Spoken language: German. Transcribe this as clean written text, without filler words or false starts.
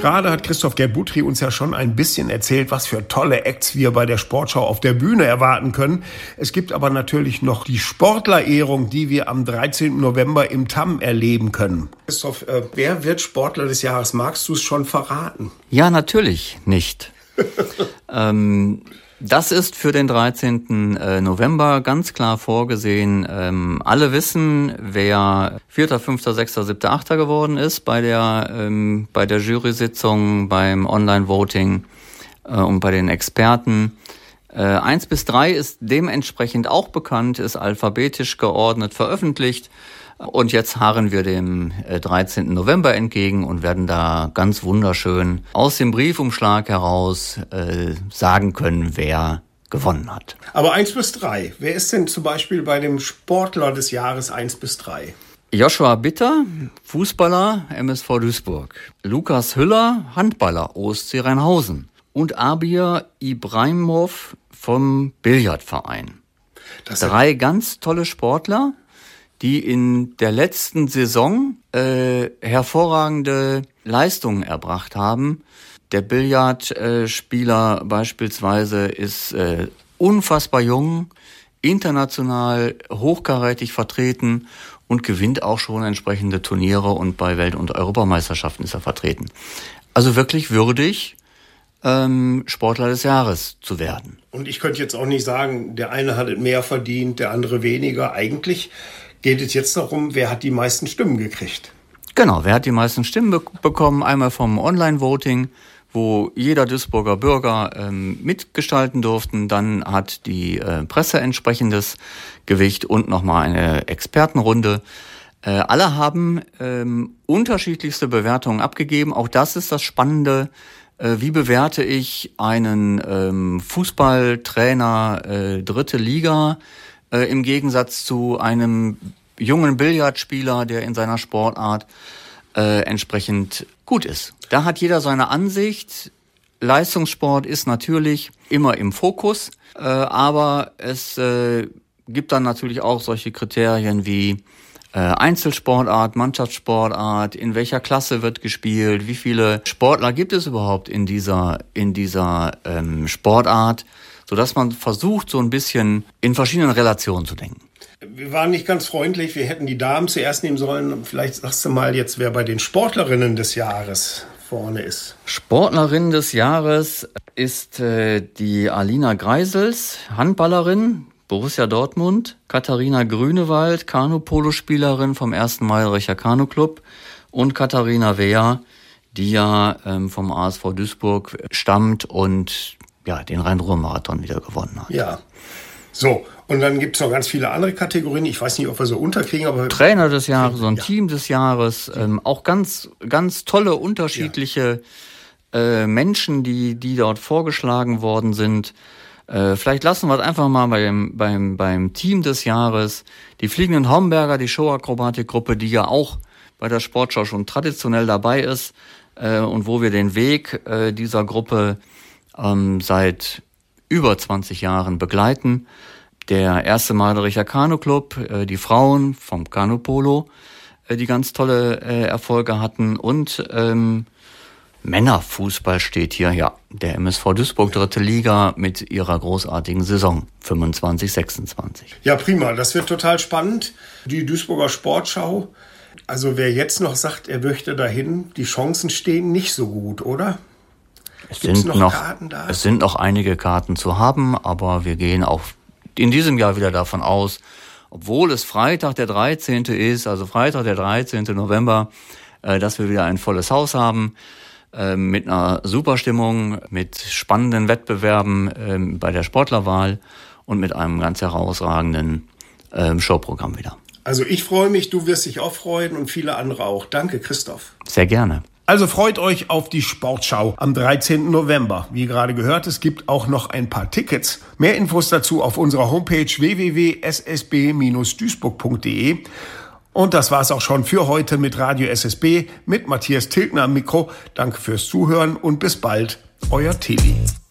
Gerade hat Christoph Gerbutri uns ja schon ein bisschen erzählt, was für tolle Acts wir bei der Sportschau auf der Bühne erwarten können. Es gibt aber natürlich noch die Sportlerehrung, die wir am 13. November im TAM erleben können. Christoph, wer wird Sportler des Jahres? Magst du es schon verraten? Ja, natürlich nicht. Das ist für den 13. November ganz klar vorgesehen. Alle wissen, wer 4., 5., 6., 7., 8. geworden ist bei der Jury-Sitzung, beim Online-Voting und bei den Experten. 1 bis 3 ist dementsprechend auch bekannt, ist alphabetisch geordnet veröffentlicht. Und jetzt harren wir dem 13. November entgegen und werden da ganz wunderschön aus dem Briefumschlag heraus sagen können, wer gewonnen hat. Aber 1 bis 3, wer ist denn zum Beispiel bei dem Sportler des Jahres 1 bis 3? Joshua Bitter, Fußballer, MSV Duisburg. Lukas Hüller, Handballer, OSC Rheinhausen. Und Abir Ibrahimov vom Billardverein. 3 ganz tolle Sportler, die in der letzten Saison hervorragende Leistungen erbracht haben. Der Billardspieler beispielsweise ist unfassbar jung, international hochkarätig vertreten und gewinnt auch schon entsprechende Turniere und bei Welt- und Europameisterschaften ist er vertreten. Also wirklich würdig, Sportler des Jahres zu werden. Und ich könnte jetzt auch nicht sagen, der eine hat mehr verdient, der andere weniger. Eigentlich geht es jetzt darum, wer hat die meisten Stimmen gekriegt? Genau, wer hat die meisten Stimmen bekommen? Einmal vom Online-Voting, wo jeder Duisburger Bürger mitgestalten durften. Dann hat die Presse entsprechendes Gewicht und nochmal eine Expertenrunde. Alle haben unterschiedlichste Bewertungen abgegeben. Auch das ist das Spannende. Wie bewerte ich einen Fußballtrainer 3. Liga im Gegensatz zu einem jungen Billardspieler, der in seiner Sportart entsprechend gut ist? Da hat jeder seine Ansicht. Leistungssport ist natürlich immer im Fokus, aber es gibt dann natürlich auch solche Kriterien wie Einzelsportart, Mannschaftssportart, in welcher Klasse wird gespielt, wie viele Sportler gibt es überhaupt in dieser Sportart, sodass man versucht, so ein bisschen in verschiedenen Relationen zu denken. Wir waren nicht ganz freundlich, wir hätten die Damen zuerst nehmen sollen. Vielleicht sagst du mal jetzt, wer bei den Sportlerinnen des Jahres vorne ist. Sportlerin des Jahres ist die Alina Greisels, Handballerin, Borussia Dortmund, Katharina Grünewald, Kanu-Polo-Spielerin vom 1. Mailrecher Kanu-Club und Katharina Wehr, die ja vom ASV Duisburg stammt und ja den Rhein-Ruhr-Marathon wieder gewonnen hat. Ja, so. Und dann gibt es noch ganz viele andere Kategorien. Ich weiß nicht, ob wir so unterkriegen, aber... Trainer des Jahres und Team des Jahres. Auch ganz, ganz tolle, unterschiedliche Menschen, die dort vorgeschlagen worden sind. Vielleicht lassen wir es einfach mal beim Team des Jahres. Die Fliegenden Homberger, die Showakrobatikgruppe, die ja auch bei der Sportschau schon traditionell dabei ist und wo wir den Weg dieser Gruppe seit über 20 Jahren begleiten. Der 1. Mailrecher Kanu-Club, die Frauen vom Kanu-Polo, die ganz tolle Erfolge hatten und Männerfußball steht hier, ja, der MSV Duisburg 3. Liga mit ihrer großartigen Saison 25-26. Ja, prima, das wird total spannend. Die Duisburger Sportschau, also wer jetzt noch sagt, er möchte dahin, die Chancen stehen nicht so gut, oder? Es sind noch einige Karten zu haben, aber wir gehen auch in diesem Jahr wieder davon aus, obwohl es Freitag der 13. ist, also Freitag der 13. November, dass wir wieder ein volles Haus haben, mit einer super Stimmung, mit spannenden Wettbewerben bei der Sportlerwahl und mit einem ganz herausragenden Showprogramm wieder. Also ich freue mich, du wirst dich auch freuen und viele andere auch. Danke, Christoph. Sehr gerne. Also freut euch auf die Sportschau am 13. November. Wie gerade gehört, es gibt auch noch ein paar Tickets. Mehr Infos dazu auf unserer Homepage www.ssb-duisburg.de. Und das war's auch schon für heute mit Radio SSB, mit Matthias Tilgner am Mikro. Danke fürs Zuhören und bis bald, euer Tilly.